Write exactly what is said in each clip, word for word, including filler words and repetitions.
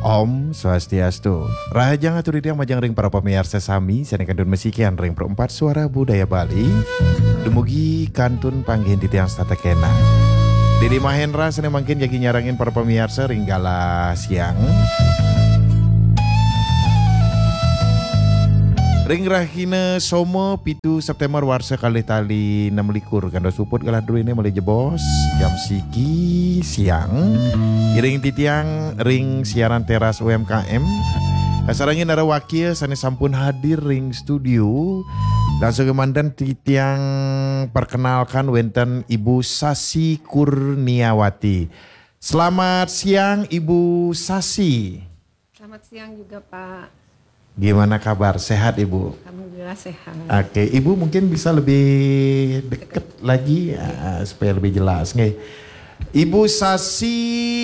Om Swastiastu. Raja ngatur yang majang ring para pemirsa sami sanekan dun mesikian ring perempat suara budaya Bali. Dumugi kantun panggihan titiang stata kena. Didi Mahendra sene mangkin jagi nyarangin para pemirsa ring gala siang. Ring rahina somo pitu September warsa kali tali enam likur kando suput galah dulu ini mulai jebos jam siki siang. Iring titiang ring siaran teras U M K M. Kasarangin ada wakil sani sampun hadir ring studio. Langsung kemandan titiang perkenalkan wenten Ibu Sasi Kurniawati. Selamat siang Ibu Sasi. Selamat siang juga Pak. Gimana kabar? Sehat Ibu? Alhamdulillah sehat. Oke, Ibu mungkin bisa lebih deket lagi uh, supaya lebih jelas. Nih. Ibu Sasi,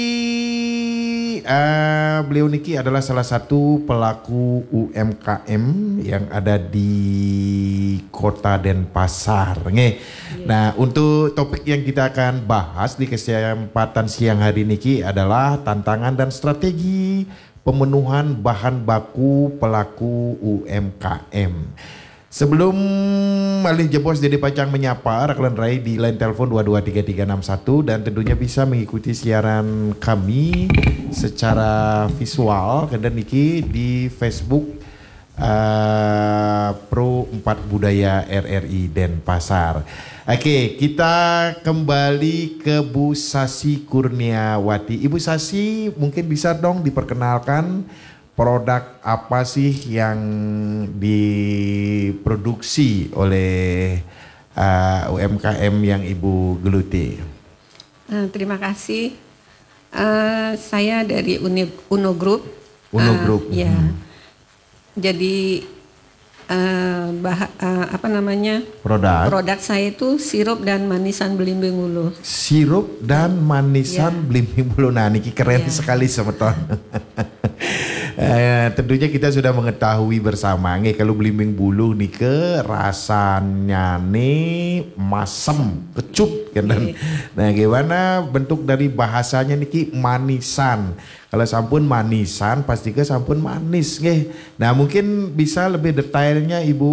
uh, beliau niki adalah salah satu pelaku U M K M yang ada di Kota Denpasar. Nih. Yeah. Nah, untuk topik yang kita akan bahas di kesempatan siang hari niki adalah tantangan dan strategi pemenuhan bahan baku pelaku U M K M. Sebelum malih jebos jadi pacang menyapa Raklan Rai di line telepon dua dua tiga tiga enam satu dan tentunya bisa mengikuti siaran kami secara visual dan niki di Facebook uh, Pro empat Budaya R R I Denpasar. Oke, kita kembali ke Bu Sasi Kurniawati. Ibu Sasi mungkin bisa dong diperkenalkan produk apa sih yang diproduksi oleh uh, U M K M yang Ibu geluti? Uh, terima kasih. Uh, saya dari Uni, Uno Group. Uno uh, Group. Ya. Hmm. Jadi uh, bah, uh, apa namanya? Produk. Produk saya itu sirup dan manisan belimbing ulu. Sirup dan manisan ya. Belimbing ulu. Nah, niki keren ya. Sekali semeton. Eh, tentunya kita sudah mengetahui bersama nih kalau belimbing bulu nih ke rasanya nih masem kecut kan. Okay. Nah gimana bentuk dari bahasanya nih manisan. Kalau sampun manisan pasti ke sampun manis nih. Nah mungkin bisa lebih detailnya Ibu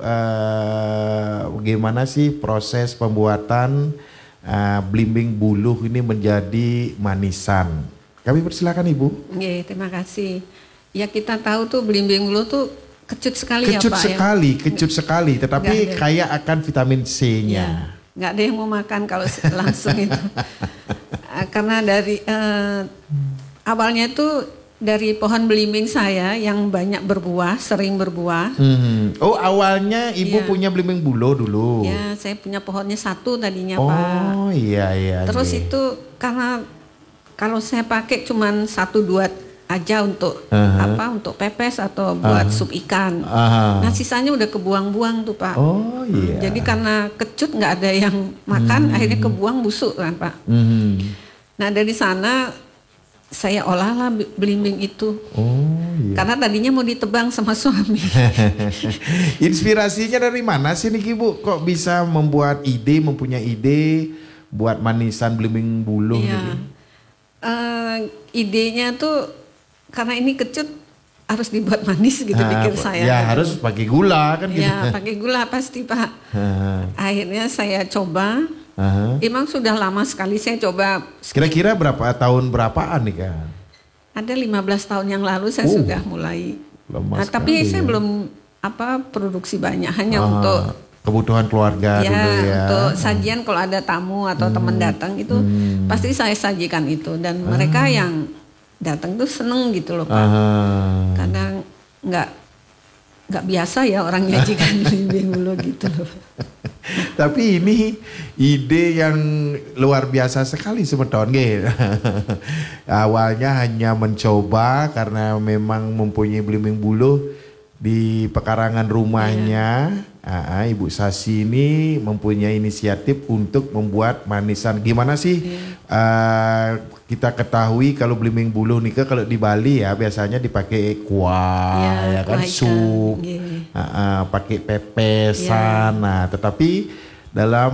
eh, bagaimana sih proses pembuatan eh, belimbing bulu ini menjadi manisan. Kami persilakan Ibu. Oke, terima kasih. Ya kita tahu tuh belimbing ulu tuh kecut sekali kecut ya Pak. Kecut sekali, ya. kecut sekali. Tetapi kaya akan vitamin C-nya. Ya, nggak ada yang mau makan kalau langsung itu. Karena dari uh, awalnya itu dari pohon belimbing saya yang banyak berbuah, sering berbuah. Hmm. Oh awalnya Ibu ya. Punya belimbing bulo dulu? Ya saya punya pohonnya satu tadinya oh, Pak. Oh iya iya. Terus iya. itu karena kalau saya pakai cuman satu dua aja untuk uh-huh. apa untuk pepes atau buat uh-huh. sup ikan. Uh-huh. Nah sisanya udah kebuang-buang tuh Pak. Oh iya. Jadi karena kecut nggak ada yang makan, hmm. akhirnya kebuang busuk kan Pak. Hmm. Nah dari sana saya olahlah belimbing itu. Oh iya. Karena tadinya mau ditebang sama suami. Inspirasinya dari mana sih nih Ibu? Kok bisa membuat ide, mempunyai ide buat manisan belimbing bulu? Iya. Gitu? Uh, idenya tuh karena ini kecut harus dibuat manis gitu nah, pikir saya. Ya gitu. Harus pakai gula kan gitu. Ya pakai gula pasti Pak. Akhirnya saya coba. Uh-huh. Emang sudah lama sekali saya coba. Kira-kira berapa tahun berapaan nih kan? Ada lima belas tahun yang lalu saya uh, sudah mulai. Nah, tapi ya. Saya belum apa produksi banyak hanya uh, untuk kebutuhan keluarga ya, dulu ya. Untuk sajian kalau ada tamu atau hmm. teman datang itu hmm. pasti saya sajikan itu dan uh. mereka yang datang tuh seneng gitu loh Pak. Uh. Karena nggak nggak biasa ya orang nyajikan belimbing bulu gitu loh. Tapi ini ide yang luar biasa sekali semeton gitu. Awalnya hanya mencoba karena memang mempunyai belimbing bulu di pekarangan rumahnya. Yeah. Ah, Ibu Sasi ini mempunyai inisiatif untuk membuat manisan. Gimana sih yeah. uh, kita ketahui kalau belimbing bulu nih kalau di Bali ya biasanya dipakai kuah yeah, ya kan sup, yeah. uh, uh, pakai pepesan. Yeah. Nah, tetapi dalam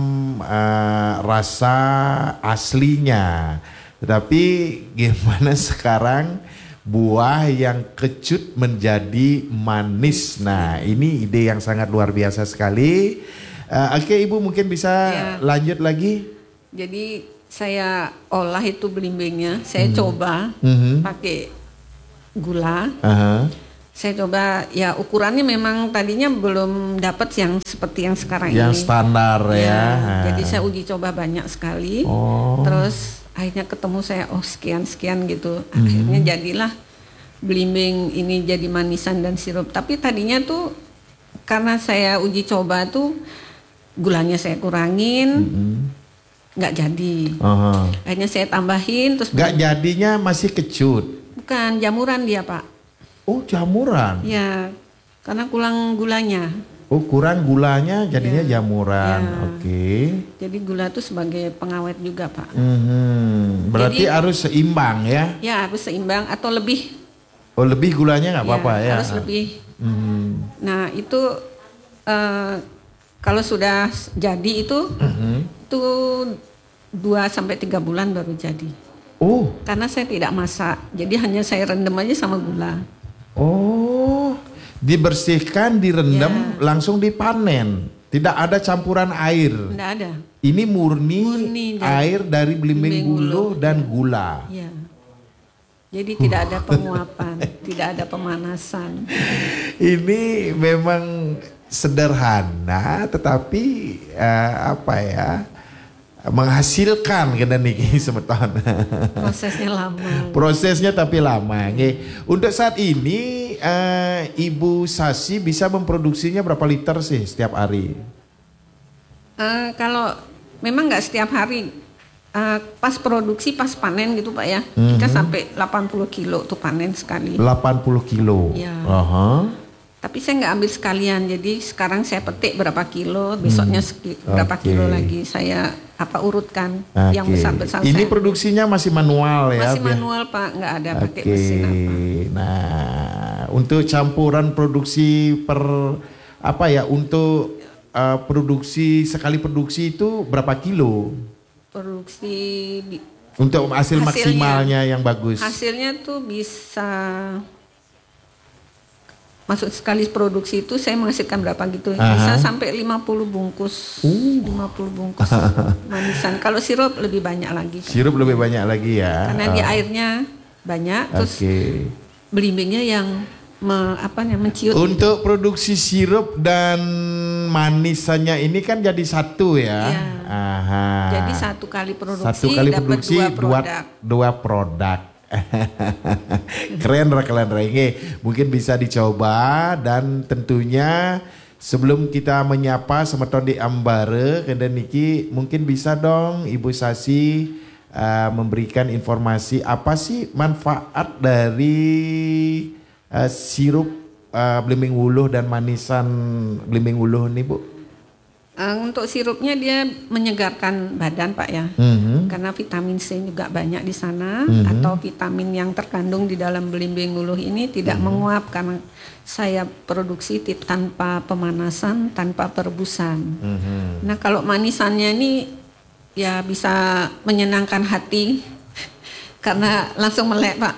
uh, rasa aslinya. Tetapi gimana sekarang buah yang kecut menjadi manis. Nah, ini ide yang sangat luar biasa sekali. Uh, Oke, okay, Ibu mungkin bisa ya. lanjut lagi. Jadi saya olah itu belimbingnya, saya hmm. coba hmm. pakai gula. Uh-huh. Saya coba ya ukurannya memang tadinya belum dapat yang seperti yang sekarang yang ini. Yang standar ya. ya. Jadi saya uji coba banyak sekali. Oh. Terus akhirnya ketemu saya oh sekian-sekian gitu. Akhirnya hmm. jadilah belimbing ini jadi manisan dan sirup. Tapi tadinya tuh karena saya uji coba tuh gulanya saya kurangin. Hmm. Nggak jadi. Uh-huh. Akhirnya saya tambahin terus. Nggak jadinya masih kecut. Bukan jamuran dia Pak. Oh jamuran? Ya, karena kurang gulanya. Oh kurang gulanya jadinya ya. jamuran, ya. Oke. Okay. Jadi gula itu sebagai pengawet juga Pak. Mm-hmm. Berarti Jadi, harus seimbang ya? Ya harus seimbang atau lebih. Oh lebih gulanya nggak apa-apa ya? Harus lebih. Mm-hmm. Nah itu uh, kalau sudah jadi itu, mm-hmm. itu dua sampai tiga bulan baru jadi. Oh. Karena saya tidak masak, jadi hanya saya rendam aja sama gula. Oh, dibersihkan, direndam, ya. langsung dipanen. Tidak ada campuran air. Tidak ada. Ini murni, murni air dari belimbing buluh dan gula. Ya. Jadi tidak ada penguapan, tidak ada pemanasan. Ini memang sederhana, tetapi uh, apa ya? menghasilkan kena niki semeton. Prosesnya lama. Prosesnya tapi lama. Nge. Untuk saat ini uh, Ibu Sasi bisa memproduksinya berapa liter sih setiap hari? Uh, kalau memang nggak setiap hari, uh, pas produksi pas panen gitu Pak ya, mm-hmm. kita sampai delapan puluh kilo tuh panen sekali. delapan puluh kilo. Ya. Uh-huh. Tapi saya nggak ambil sekalian, jadi sekarang saya petik berapa kilo, besoknya seki, berapa okay. kilo lagi saya apa urutkan okay. yang besar-besar. Ini saya. Produksinya masih manual ya? Masih manual Pak, nggak ada pakai okay. mesin apa. Nah, untuk campuran produksi per apa ya? Untuk uh, produksi sekali produksi itu berapa kilo? Produksi untuk hasil hasilnya, maksimalnya yang bagus. Hasilnya tuh bisa. Masuk sekali produksi itu saya menghasilkan berapa gitu. Aha. Bisa sampai lima puluh bungkus. Uh. lima puluh bungkus manisan. Kalau sirup lebih banyak lagi. Kan? Sirup lebih banyak lagi ya. Karena uh. dia airnya banyak terus okay. belimbingnya yang me, apa namanya menciut. Untuk gitu. Produksi sirup dan manisannya ini kan jadi satu ya. Ya. Aha. Jadi satu kali produksi satu kali dapat produksi dua dua, produk. Dua produk. Keren keren Renge, mungkin bisa dicoba dan tentunya sebelum kita menyapa semeton di Ambare kemudian niki mungkin bisa dong Ibu Sasi uh, memberikan informasi apa sih manfaat dari uh, sirup uh, belimbing wuluh dan manisan belimbing wuluh nih Bu? Uh, untuk sirupnya dia menyegarkan badan Pak ya, mm-hmm. karena vitamin C juga banyak di sana, mm-hmm. atau vitamin yang terkandung di dalam belimbing wuluh ini tidak mm-hmm. menguap karena saya produksi tanpa pemanasan, tanpa perebusan. Mm-hmm. Nah kalau manisannya ini ya bisa menyenangkan hati karena langsung melek Pak.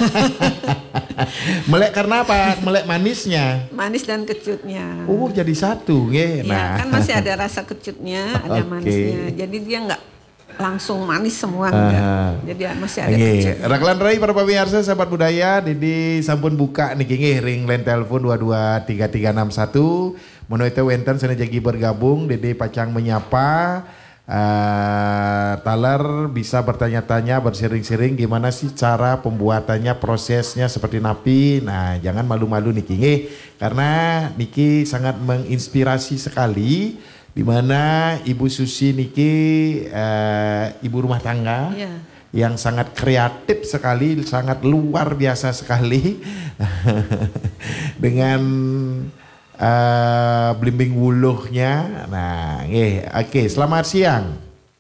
Melek karena apa? Melek manisnya. Manis dan kecutnya. Oh jadi satu, ya. Nah. Ya kan masih ada rasa kecutnya, ada okay. manisnya. Jadi dia nggak langsung manis semua, enggak. Uh, Jadi masih ada okay. kecutnya. Raklan Rai para pemirsa sahabat budaya, Didi sampun buka niki nggih ring line telepon dua dua tiga tiga enam satu. Mono itu wenten sana jagi bergabung, Didi pacang menyapa. Uh, Taler bisa bertanya-tanya, bersering-sering gimana sih cara pembuatannya, prosesnya seperti napi. Nah jangan malu-malu Niki nge, karena Niki sangat menginspirasi sekali, dimana Ibu Susi Niki uh, ibu rumah tangga yeah. yang sangat kreatif sekali, sangat luar biasa sekali dengan Uh, belimbing wuluhnya. Nah, nggih, oke, okay. Selamat siang.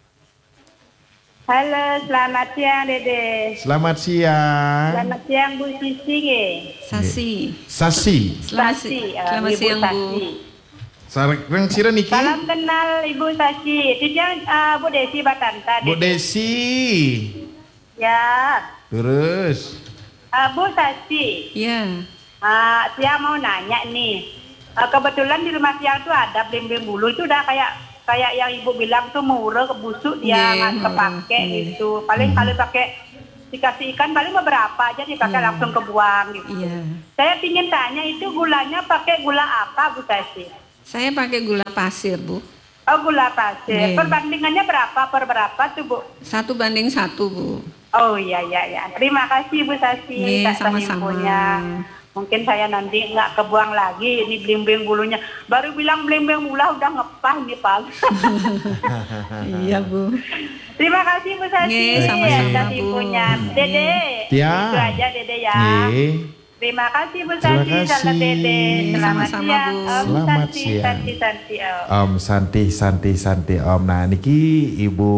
Halo, selamat siang Dede. Selamat siang. Selamat siang Bu Sisi nggih. Sasi. Sasi. Selamat, Sasi. Selamat uh, siang Bu. Sareng sira niki. Salam kenal Ibu Sasi. Tijang uh, Bu Desi Batanta. Bu Desi. Ya. Terus. Uh, Bu Sasi, Ya. uh, saya mau nanya nih. Uh, kebetulan di rumah siang tuh ada blimbing bulu itu udah kayak kayak yang ibu bilang tuh murah busuk dia Yeah, nggak kepake yeah. gitu. Paling kalau pakai dikasih ikan paling beberapa aja dipakai Yeah. langsung kebuang gitu. Iya. Saya pingin tanya itu gulanya pakai gula apa Bu Sasi? Saya pakai gula pasir, Bu. Oh gula pasir. Yeah. Perbandingannya berapa per berapa tuh Bu? Satu banding satu, Bu. Oh iya iya ya. Terima kasih Bu Sasi Yeah, atas sama-sama. infonya. Mungkin saya nanti nggak kebuang lagi ini blimbing bulunya. Baru bilang blimbing bulu udah ngepah nih Pak. Iya, Bu. Terima kasih Bu Sasi Yeah, sama-sama, atas Bu. infonya. Dede, Ya. itu aja Dede ya. Nggih. Terima kasih Bu Terima Sasi, selamat kasih. Dede. Selamat Sama-sama, siang. Bu. Om Selamat Santi, siang. Santi, Santi, Om. Om Santi, Santi, Santi Om. Nah niki Ibu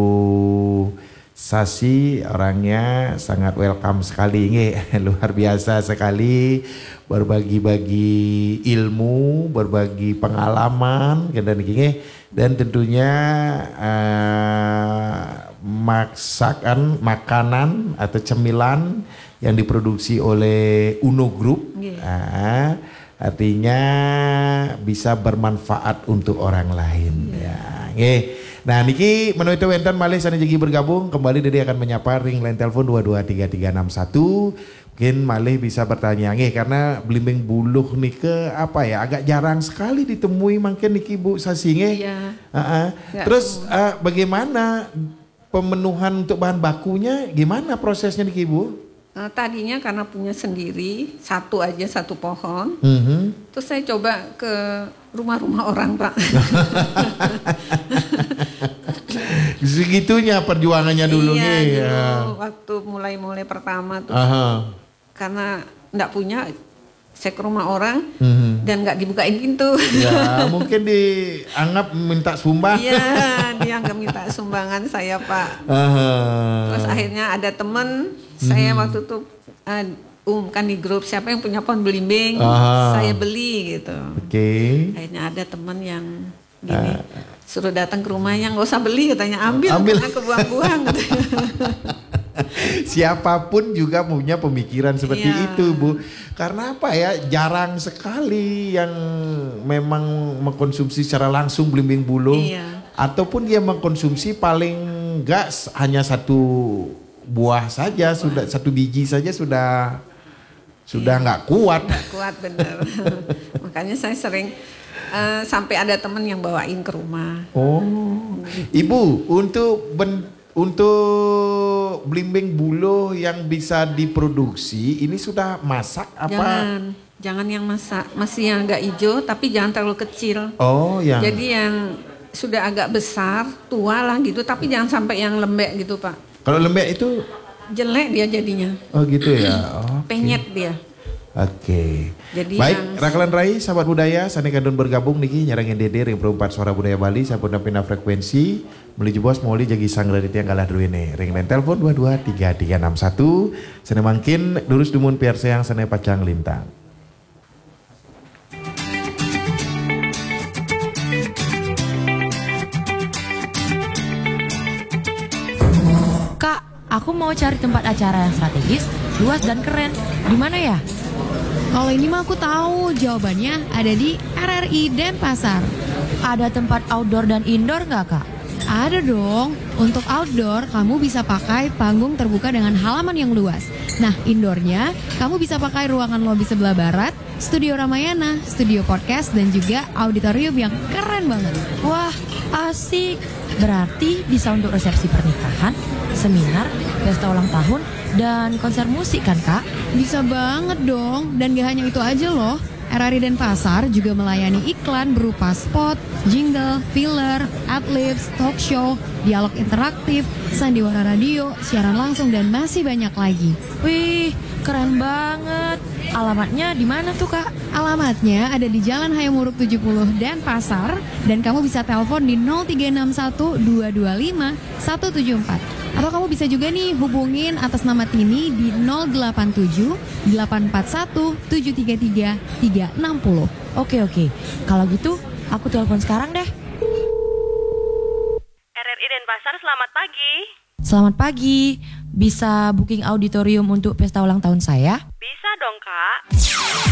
Sasi orangnya sangat welcome sekali, nggih. Luar biasa sekali berbagi-bagi ilmu, berbagi pengalaman, dan niki, dan tentunya uh, masakan, makanan atau cemilan yang diproduksi oleh Uno Group. Yeah. Nah, artinya bisa bermanfaat untuk orang lain. Ya, nggih. Nah niki menuju wenten malih sana jegi bergabung kembali Dede akan menyapa ring line telepon dua dua tiga tiga enam satu. Mungkin malih bisa bertanya nggih karena blimbing buluh nike apa ya agak jarang sekali ditemui mungkin niki Bu Sasi nggih. Iya. Uh-uh. Nggak Terus uh, bagaimana pemenuhan untuk bahan bakunya gimana prosesnya niki Bu? Uh, tadinya karena punya sendiri satu aja satu pohon, Mhm. terus saya coba ke rumah-rumah orang Pak. Segitunya perjuangannya dulu Iya, nih. dulu Ya. waktu mulai-mulai pertama tuh Aha. karena nggak punya, saya ke rumah orang Mhm. dan nggak dibukain pintu. Ya mungkin dianggap minta sumbang. Iya, dia nggak minta sumbangan saya Pak. Aha. Terus akhirnya ada temen saya waktu itu uh, umumkan di grup siapa yang punya pohon belimbing, Aha. saya beli gitu. Oke. Akhirnya ada temen yang gini, suruh datang ke rumahnya nggak usah beli katanya, ambil, Ambil. karena kebuang-buang. Siapapun juga punya pemikiran seperti Iya. itu Bu. Karena apa ya jarang sekali yang memang mengkonsumsi secara langsung belimbing bulu. Iya. Ataupun dia mengkonsumsi paling enggak s- hanya satu buah saja, sudah satu biji saja sudah sudah nggak kuat. Nggak kuat bener. Makanya saya sering eh, sampai ada temen yang bawain ke rumah. Oh, Ibu untuk ben, untuk blimbing buluh yang bisa diproduksi ini sudah masak apa? Jangan, jangan yang masak, masih yang agak hijau tapi jangan terlalu kecil. Oh, yang Jadi yang sudah agak besar, tua lah gitu, tapi jangan sampai yang lembek gitu Pak. kalau lembek itu Jelek dia jadinya, oh gitu ya. Oh, penyet dia. Oke. Jadi Baik, yang- Rakalan Rai, sahabat budaya, sanes kadon bergabung niki nyarangin Dede ring perempat suara budaya Bali sampun pina frekuensi meuli bos moli jagi sanggeuleuh yang kalah duwene. Ring line telepon dua dua tiga tiga enam satu. Sene mangkin lurus dumun piar seang sene pacang lintang. Kak, aku mau cari tempat acara yang strategis, luas dan keren. Di mana ya? Kalau ini mah aku tahu jawabannya ada di R R I Denpasar. Ada tempat outdoor dan indoor nggak, Kak? Ada dong. Untuk outdoor, kamu bisa pakai panggung terbuka dengan halaman yang luas. Nah, indoornya, kamu bisa pakai ruangan lobi sebelah barat, studio Ramayana, studio podcast, dan juga auditorium yang keren banget. Wah, asik. Berarti bisa untuk resepsi pernikahan, seminar, pesta ulang tahun, dan konser musik kan, Kak? Bisa banget dong. Dan gak hanya itu aja loh. R R I Denpasar juga melayani iklan berupa spot, jingle, filler, adlibs, talk show, dialog interaktif, sandiwara radio, siaran langsung, dan masih banyak lagi. Wih, keren banget. Alamatnya di mana tuh, Kak? Alamatnya ada di Jalan Hayamuruk tujuh puluh Denpasar, dan kamu bisa telepon di nol tiga enam satu dua dua lima satu tujuh empat. Atau kamu bisa juga nih hubungin atas nama Tini di nol delapan tujuh delapan empat satu tujuh tiga tiga tiga enam nol. Oke, oke. Kalau gitu, aku telepon sekarang deh. R R I Denpasar, selamat pagi. Selamat pagi. bisa booking auditorium untuk pesta ulang tahun saya? Bisa dong, Kak.